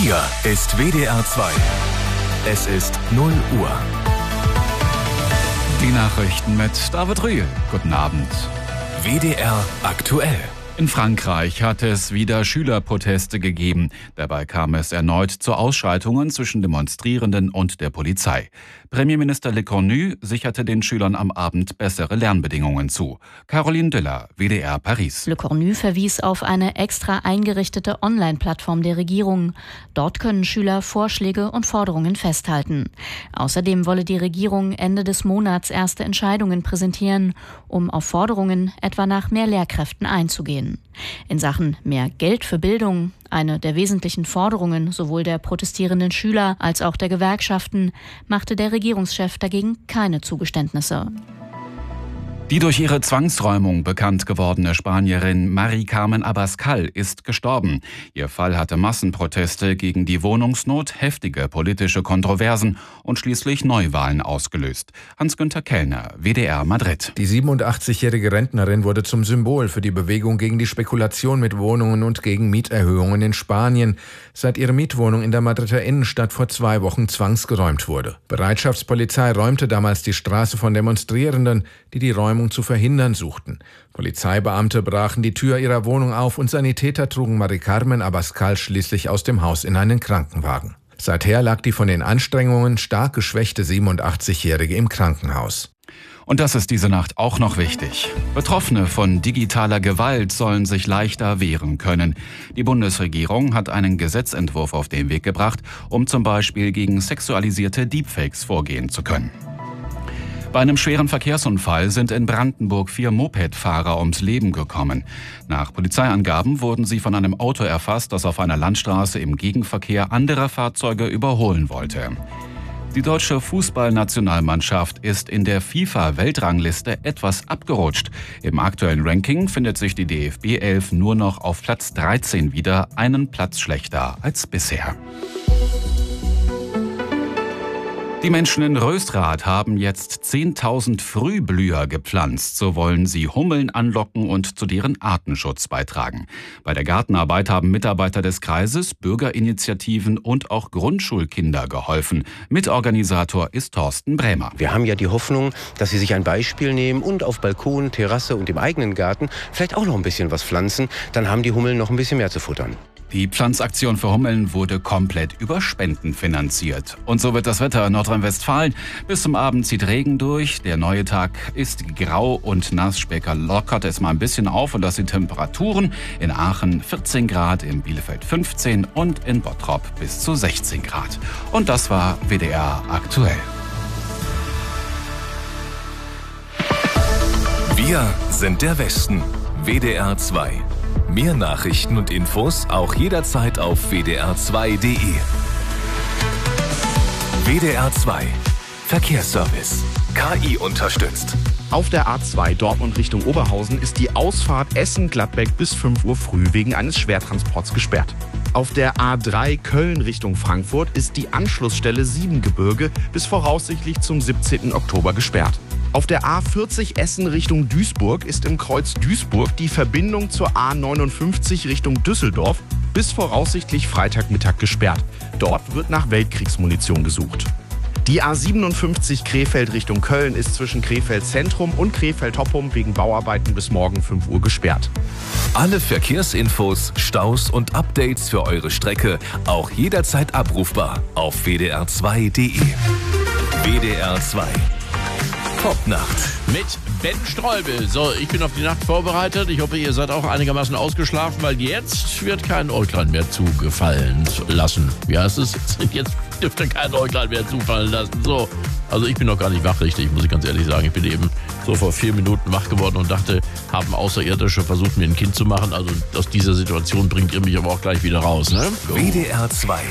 Hier ist WDR 2. Es ist 0 Uhr. Die Nachrichten mit David Rühl. Guten Abend. WDR aktuell. In Frankreich hat es wieder Schülerproteste gegeben. Dabei kam es erneut zu Ausschreitungen zwischen Demonstrierenden und der Polizei. Premierminister Lecornu sicherte den Schülern am Abend bessere Lernbedingungen zu. Caroline Düller, WDR Paris. Lecornu verwies auf eine extra eingerichtete Online-Plattform der Regierung. Dort können Schüler Vorschläge und Forderungen festhalten. Außerdem wolle die Regierung Ende des Monats erste Entscheidungen präsentieren, um auf Forderungen etwa nach mehr Lehrkräften einzugehen. In Sachen mehr Geld für Bildung, eine der wesentlichen Forderungen sowohl der protestierenden Schüler als auch der Gewerkschaften, machte der Regierungschef dagegen keine Zugeständnisse. Die durch ihre Zwangsräumung bekannt gewordene Spanierin Mari Carmen Abascal ist gestorben. Ihr Fall hatte Massenproteste gegen die Wohnungsnot, heftige politische Kontroversen und schließlich Neuwahlen ausgelöst. Hans-Günther Kellner, WDR Madrid. Die 87-jährige Rentnerin wurde zum Symbol für die Bewegung gegen die Spekulation mit Wohnungen und gegen Mieterhöhungen in Spanien, seit ihre Mietwohnung in der Madrider Innenstadt vor 2 Wochen zwangsgeräumt wurde. Bereitschaftspolizei räumte damals die Straße von Demonstrierenden, die die Räumung zu verhindern suchten. Polizeibeamte brachen die Tür ihrer Wohnung auf und Sanitäter trugen Mari Carmen Abascal schließlich aus dem Haus in einen Krankenwagen. Seither lag die von den Anstrengungen stark geschwächte 87-Jährige im Krankenhaus. Und das ist diese Nacht auch noch wichtig. Betroffene von digitaler Gewalt sollen sich leichter wehren können. Die Bundesregierung hat einen Gesetzentwurf auf den Weg gebracht, um zum Beispiel gegen sexualisierte Deepfakes vorgehen zu können. Bei einem schweren Verkehrsunfall sind in Brandenburg 4 Mopedfahrer ums Leben gekommen. Nach Polizeiangaben wurden sie von einem Auto erfasst, das auf einer Landstraße im Gegenverkehr andere Fahrzeuge überholen wollte. Die deutsche Fußballnationalmannschaft ist in der FIFA-Weltrangliste etwas abgerutscht. Im aktuellen Ranking findet sich die DFB 11 nur noch auf Platz 13 wieder, einen Platz schlechter als bisher. Die Menschen in Rösrath haben jetzt 10.000 Frühblüher gepflanzt. So wollen sie Hummeln anlocken und zu deren Artenschutz beitragen. Bei der Gartenarbeit haben Mitarbeiter des Kreises, Bürgerinitiativen und auch Grundschulkinder geholfen. Mitorganisator ist Thorsten Brämer. Wir haben ja die Hoffnung, dass sie sich ein Beispiel nehmen und auf Balkon, Terrasse und im eigenen Garten vielleicht auch noch ein bisschen was pflanzen. Dann haben die Hummeln noch ein bisschen mehr zu futtern. Die Pflanzaktion für Hummeln wurde komplett über Spenden finanziert. Und so wird das Wetter in Nordrhein-Westfalen. Bis zum Abend zieht Regen durch. Der neue Tag ist grau und nass. Später lockert es mal ein bisschen auf und das sind Temperaturen. In Aachen 14 Grad, in Bielefeld 15 und in Bottrop bis zu 16 Grad. Und das war WDR aktuell. Wir sind der Westen. WDR 2. Mehr Nachrichten und Infos auch jederzeit auf wdr2.de. WDR 2 Verkehrsservice. KI unterstützt. Auf der A2 Dortmund Richtung Oberhausen ist die Ausfahrt Essen-Gladbeck bis 5 Uhr früh wegen eines Schwertransports gesperrt. Auf der A3 Köln Richtung Frankfurt ist die Anschlussstelle Siebengebirge bis voraussichtlich zum 17. Oktober gesperrt. Auf der A40 Essen Richtung Duisburg ist im Kreuz Duisburg die Verbindung zur A59 Richtung Düsseldorf bis voraussichtlich Freitagmittag gesperrt. Dort wird nach Weltkriegsmunition gesucht. Die A57 Krefeld Richtung Köln ist zwischen Krefeld Zentrum und Krefeld Toppum wegen Bauarbeiten bis morgen 5 Uhr gesperrt. Alle Verkehrsinfos, Staus und Updates für eure Strecke auch jederzeit abrufbar auf wdr2.de. WDR 2 Popnacht. Mit Ben Streubel. So, ich bin auf die Nacht vorbereitet. Ich hoffe, ihr seid auch einigermaßen ausgeschlafen, weil jetzt wird kein Äuglein mehr zugefallen lassen. Wie heißt es? Jetzt dürfte kein Äuglein mehr zufallen lassen. So, also ich bin noch gar nicht wach richtig, muss ich ganz ehrlich sagen. Ich bin eben so vor 4 Minuten wach geworden und dachte, haben Außerirdische versucht, mir ein Kind zu machen. Also aus dieser Situation bringt ihr mich aber auch gleich wieder raus, ne? WDR 2